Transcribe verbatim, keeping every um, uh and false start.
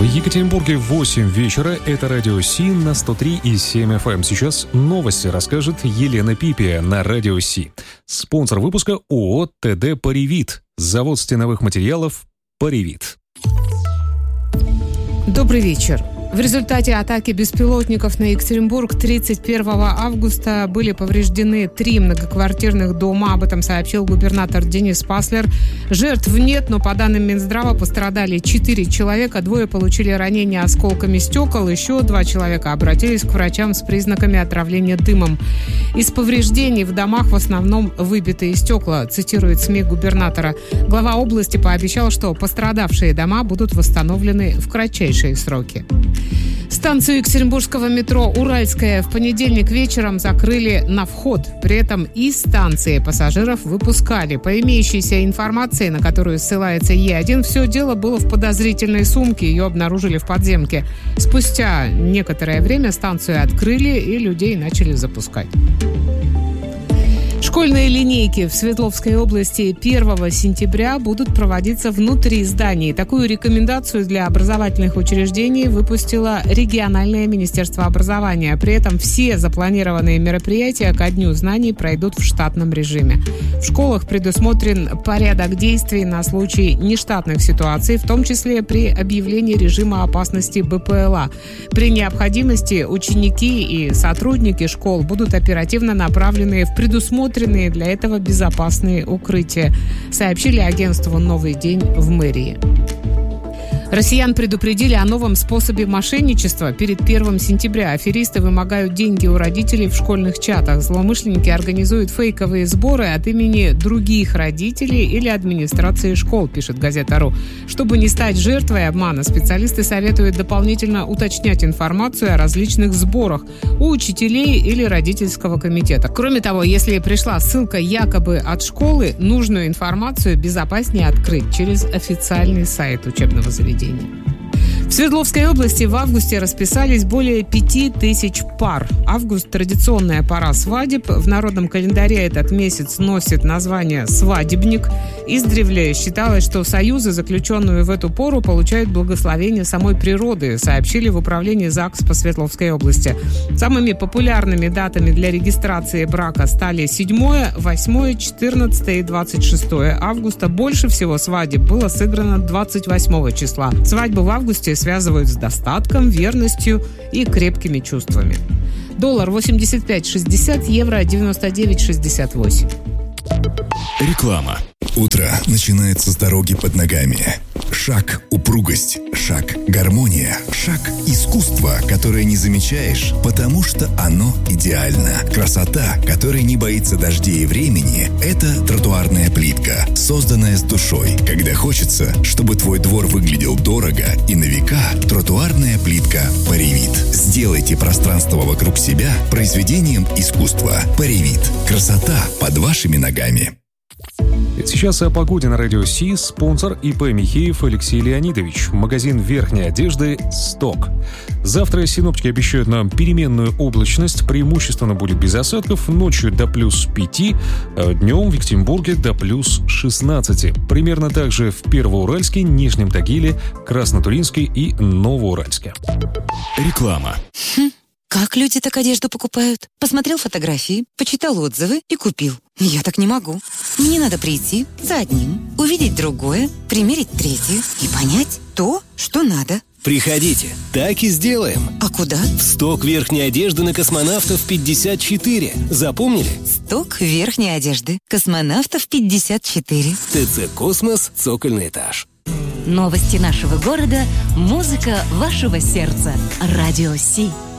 В Екатеринбурге в восемь вечера. Это Радио Си на сто три и семь эф эм. Сейчас новости расскажет Елена Пипия на Радио Си. Спонсор выпуска ООО ТД «Паривит». Завод стеновых материалов «Паривит». Добрый вечер. В результате атаки беспилотников на Екатеринбург тридцать первого августа были повреждены три многоквартирных дома. Об этом сообщил губернатор Денис Паслер. Жертв нет, но по данным Минздрава пострадали четыре человека. Двое получили ранения осколками стекол. Еще два человека обратились к врачам с признаками отравления дымом. Из повреждений в домах в основном выбитые стекла, цитирует СМИ губернатора. Глава области пообещал, что пострадавшие дома будут восстановлены в кратчайшие сроки. Станцию екатеринбургского метро «Уральская» в понедельник вечером закрыли на вход. При этом из станции пассажиров выпускали. По имеющейся информации, на которую ссылается Е один, все дело было в подозрительной сумке. Ее обнаружили в подземке. Спустя некоторое время станцию открыли и людей начали запускать. Школьные линейки в Свердловской области первого сентября будут проводиться внутри зданий. Такую рекомендацию для образовательных учреждений выпустило региональное министерство образования. При этом все запланированные мероприятия ко Дню знаний пройдут в штатном режиме. В школах предусмотрен порядок действий на случай нештатных ситуаций, в том числе при объявлении режима опасности Бэ Пэ Эл А. При необходимости ученики и сотрудники школ будут оперативно направлены в предусмотренные для этого безопасные укрытия, сообщили агентству «Новый день» в мэрии. Россиян предупредили о новом способе мошенничества. Перед первым сентября аферисты вымогают деньги у родителей в школьных чатах. Злоумышленники организуют фейковые сборы от имени других родителей или администрации школ, пишет газета РУ. Чтобы не стать жертвой обмана, специалисты советуют дополнительно уточнять информацию о различных сборах у учителей или родительского комитета. Кроме того, если пришла ссылка якобы от школы, нужную информацию безопаснее открыть через официальный сайт учебного заведения. В Свердловской области в августе расписались более пяти тысяч пар. Август – традиционная пора свадеб. В народном календаре этот месяц носит название «свадебник». Издревле считалось, что союзы, заключенные в эту пору, получают благословение самой природы, сообщили в управлении ЗАГС по Свердловской области. Самыми популярными датами для регистрации брака стали седьмое, восьмое, четырнадцатое и двадцать шестое августа. Больше всего свадеб было сыграно двадцать восьмого числа. Свадьбу в августе связывают с достатком, верностью и крепкими чувствами. Доллар восемьдесят пять шестьдесят, евро девяносто девять шестьдесят восемь. Реклама. Утро начинается с дороги под ногами. Шаг – упругость, шаг – гармония, шаг – искусство, которое не замечаешь, потому что оно идеально. Красота, которая не боится дождей и времени – это тротуарная плитка, созданная с душой. Когда хочется, чтобы твой двор выглядел дорого и на века, тротуарная плитка «Паривит». Сделайте пространство вокруг себя произведением искусства. «Паривит». Красота под вашими ногами. Сейчас о погоде на Радио Си. Спонсор И Пэ Михеев Алексей Леонидович. Магазин верхней одежды «Сток». Завтра синоптики обещают нам переменную облачность. Преимущественно будет без осадков. Ночью до плюс пяти, а днем в Екатеринбурге до плюс шестнадцати. Примерно так же в Первоуральске, Нижнем Тагиле, Краснотуринске и Новоуральске. Реклама. Хм. Как люди так одежду покупают? Посмотрел фотографии, почитал отзывы и купил. Я так не могу. Мне надо прийти за одним, увидеть другое, примерить третье и понять то, что надо. Приходите, так и сделаем. А куда? В сток верхней одежды на Космонавтов пятьдесят четыре. Запомнили? Сток верхней одежды. Космонавтов пятьдесят четыре. Тэ Цэ «Космос», цокольный этаж. Новости нашего города, музыка вашего сердца. Радио Си.